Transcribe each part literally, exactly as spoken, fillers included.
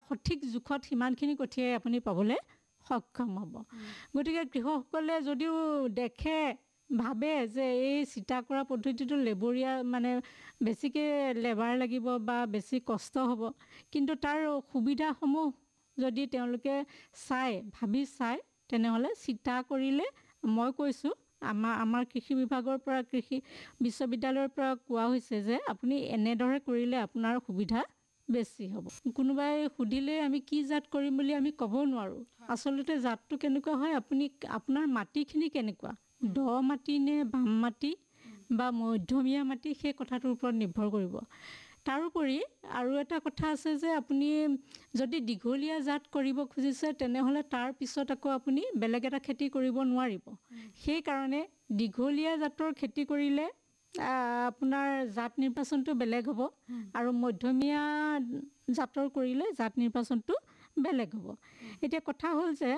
সঠিক জোখত সিমানখিনি কঠিয়াই আপুনি পাবলৈ সক্ষম হ'ব গতিকে কৃষকসকলে যদিও দেখে ভাবে যে এই চিটা কৰা পদ্ধতিটো লেবৰীয়া মানে বেছিকৈ লেবাৰ লাগিব বা বেছি কষ্ট হ'ব কিন্তু তাৰ সুবিধাসমূহ যদি তেওঁলোকে চাই ভাবি চায় তেনেহ'লে চিটা কৰিলে মই কৈছোঁ আমাৰ আমাৰ কৃষি বিভাগৰ পৰা কৃষি বিশ্ববিদ্যালয়ৰ পৰা কোৱা হৈছে যে আপুনি এনেদৰে কৰিলে আপোনাৰ সুবিধা বেছি হ'ব কোনোবাই সুধিলে আমি কি জাত কৰিম বুলি আমি ক'ব নোৱাৰোঁ আচলতে জাতটো কেনেকুৱা হয় আপুনি আপোনাৰ মাটিখিনি কেনেকুৱা দ মাটি নে বাম মাটি বা মধ্যমীয়া মাটি সেই কথাটোৰ ওপৰত নিৰ্ভৰ কৰিব তাৰোপৰি আৰু এটা কথা আছে যে আপুনি যদি দীঘলীয়া জাত কৰিব খুজিছে তেনেহ'লে তাৰ পিছত আকৌ আপুনি বেলেগ এটা খেতি কৰিব নোৱাৰিব সেইকাৰণে দীঘলীয়া জাতৰ খেতি কৰিলে আপোনাৰ জাত নিৰ্বাচনটো বেলেগ হ'ব আৰু মধ্যমীয়া জাতৰ কৰিলে জাত নিৰ্বাচনটো বেলেগ হ'ব এতিয়া কথা হ'ল যে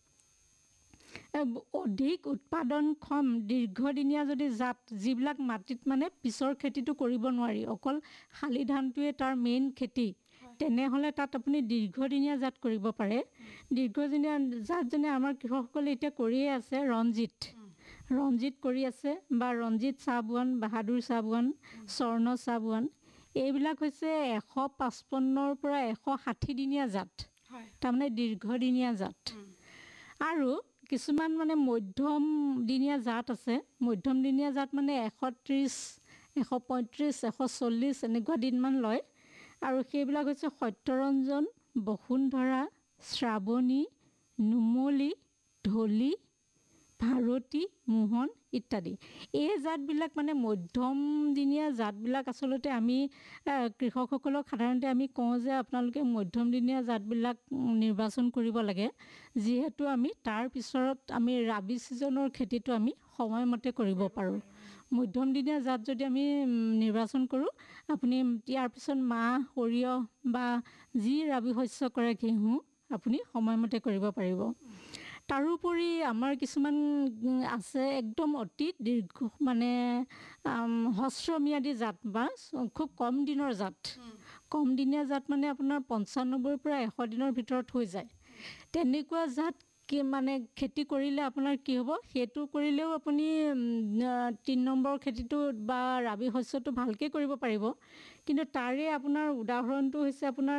অধিক উৎপাদনক্ষম দীৰ্ঘদিনীয়া যদি জাত যিবিলাক মাটিত মানে পিছৰ খেতিটো কৰিব নোৱাৰি অকল শালি ধানটোৱে তাৰ মেইন খেতি তেনেহ'লে তাত আপুনি দীৰ্ঘদিনীয়া জাত কৰিব পাৰে দীৰ্ঘদিনীয়া জাত যেনে আমাৰ কৃষকসকলে এতিয়া কৰিয়ে আছে ৰঞ্জিত ৰঞ্জিত কৰি আছে বা ৰঞ্জিত চাহবুৱান বাহাদুৰ চাহবুৱান স্বৰ্ণ চাহবুৱান এইবিলাক হৈছে এশ পঁচপন্নৰ পৰা এশ ষাঠি দিনীয়া জাত তাৰমানে দীৰ্ঘদিনীয়া জাত আৰু কিছুমান মানে মধ্যম দিনীয়া জাত আছে মধ্যম দিনীয়া জাত মানে এশ ত্ৰিছ এশ পঁয়ত্ৰিছ এশ চল্লিছ এনেকুৱা দিনমান লয় আৰু সেইবিলাক হৈছে সত্যৰঞ্জন বসুন্ধৰা শ্ৰাৱণী নুমলী ঢলি ভাৰতী মোহন ইত্যাদি এই জাতবিলাক মানে মধ্যম দিনীয়া জাতবিলাক আচলতে আমি কৃষকসকলক সাধাৰণতে আমি কওঁ যে আপোনালোকে মধ্যম দিনীয়া জাতবিলাক নিৰ্বাচন কৰিব লাগে যিহেতু আমি তাৰ পিছত আমি ৰাবি ছিজনৰ খেতিটো আমি সময়মতে কৰিব পাৰোঁ মধ্যম দিনীয়া জাত যদি আমি নিৰ্বাচন কৰোঁ আপুনি ইয়াৰ পিছত মাহ সৰিয়হ বা যি ৰাবি শস্য কৰে ঘেঁহু আপুনি সময়মতে কৰিব পাৰিব তাৰোপৰি আমাৰ কিছুমান আছে একদম অতি দীৰ্ঘ মানে হ্ৰস্বম্যাদী জাত বা খুব কম দিনৰ জাত কম দিনীয়া জাত মানে আপোনাৰ পঞ্চান্নব্বৈৰ পৰা এশ দিনৰ ভিতৰত হৈ যায় তেনেকুৱা জাত কি মানে খেতি কৰিলে আপোনাৰ কি হ'ব সেইটো কৰিলেও আপুনি তিনি নম্বৰ খেতিটো বা ৰাবি শস্যটো ভালকৈ কৰিব পাৰিব কিন্তু তাৰে আপোনাৰ উদাহৰণটো হৈছে আপোনাৰ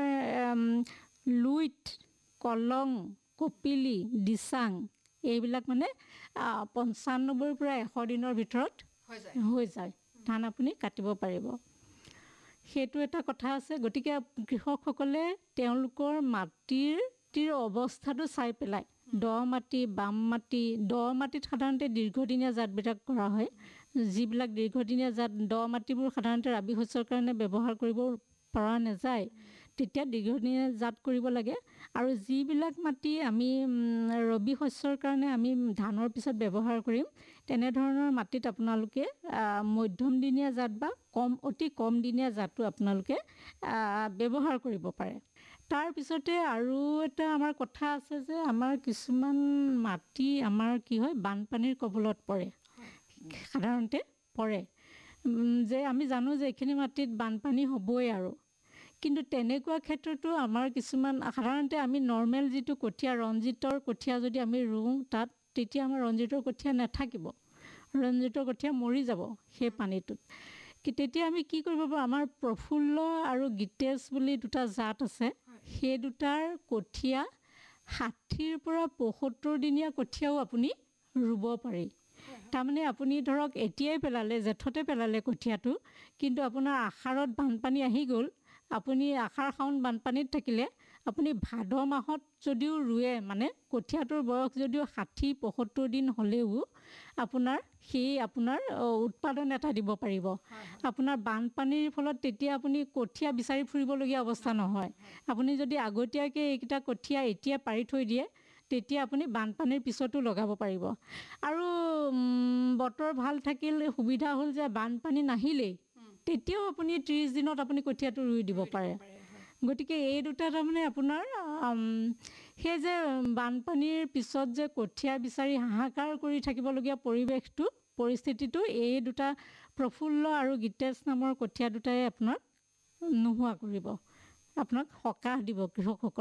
লুইত কলং কপিলি দিচাং এইবিলাক মানে পঞ্চান্নব্বৈৰ পৰা এশ দিনৰ ভিতৰত হৈ যায় ধান আপুনি কাটিব পাৰিব সেইটো এটা কথা আছে গতিকে কৃষকসকলে তেওঁলোকৰ মাটিৰ টিৰ অৱস্থাটো চাই পেলাই দ মাটি বাম মাটি দ মাটিত সাধাৰণতে দীৰ্ঘদিনীয়া জাতবিলাক কৰা হয় যিবিলাক দীৰ্ঘদিনীয়া জাত দ মাটিবোৰ সাধাৰণতে ৰাবি শস্যৰ কাৰণে ব্যৱহাৰ কৰিব পৰা নাযায় তেতিয়া দীৰ্ঘদিনীয়া জাত কৰিব লাগে আৰু যিবিলাক মাটি আমি ৰবি শস্যৰ কাৰণে আমি ধানৰ পিছত ব্যৱহাৰ কৰিম তেনেধৰণৰ মাটিত আপোনালোকে মধ্যম দিনীয়া জাত বা কম অতি কম দিনীয়া জাতটো আপোনালোকে ব্যৱহাৰ কৰিব পাৰে তাৰ পিছতে আৰু এটা আমাৰ কথা আছে যে আমাৰ কিছুমান মাটি আমাৰ কি হয় বানপানীৰ কবলত পৰে সাধাৰণতে পৰে যে আমি জানো যে এইখিনি মাটিত বানপানী হ'বই আৰু কিন্তু তেনেকুৱা ক্ষেত্ৰতো আমাৰ কিছুমান সাধাৰণতে আমি নৰ্মেল যিটো কঠীয়া ৰঞ্জিতৰ কঠীয়া যদি আমি ৰুওঁ তাত তেতিয়া আমাৰ ৰঞ্জিতৰ কঠীয়া নাথাকিব ৰঞ্জিতৰ কঠীয়া মৰি যাব সেই পানীটোত কি তেতিয়া আমি কি কৰিব পাৰোঁ আমাৰ প্ৰফুল্ল আৰু গীতেজ বুলি দুটা জাত আছে সেই দুটাৰ কঠীয়া ষাঠিৰ পৰা পঁয়সত্তৰ দিনীয়া কঠীয়াও আপুনি ৰুব পাৰি তাৰমানে আপুনি ধৰক এতিয়াই পেলালে জেঠতে পেলালে কঠীয়াটো কিন্তু আপোনাৰ আহাৰত বানপানী আহি গ'ল আপুনি আহাৰ শাওণ বানপানীত থাকিলে আপুনি ভাদ মাহত যদিও ৰুৱে মানে কঠীয়াটোৰ বয়স যদিও ষাঠি পঁয়সত্তৰ দিন হ'লেও আপোনাৰ সেই আপোনাৰ উৎপাদন এটা দিব পাৰিব আপোনাৰ বানপানীৰ ফলত তেতিয়া আপুনি কঠীয়া বিচাৰি ফুৰিবলগীয়া অৱস্থা নহয় আপুনি যদি আগতীয়াকৈ এইকেইটা কঠীয়া এতিয়া পাৰি থৈ দিয়ে তেতিয়া আপুনি বানপানীৰ পিছতো লগাব পাৰিব আৰু বতৰ ভাল থাকিল সুবিধা হ'ল যে বানপানী নাহিলেই তেতিয়াও আপুনি ত্ৰিছ দিনত আপুনি কঠীয়াটো ৰুই দিব পাৰে গতিকে এই দুটা তাৰমানে আপোনাৰ সেই যে বানপানীৰ পিছত যে কঠীয়া বিচাৰি হাহাকাৰ কৰি থাকিবলগীয়া পৰিৱেশটো পৰিস্থিতিটো এই দুটা প্ৰফুল্ল আৰু গীতেজ নামৰ কঠীয়া দুটাই আপোনাক নোহোৱা কৰিব আপোনাক সকাহ দিব কৃষকসকল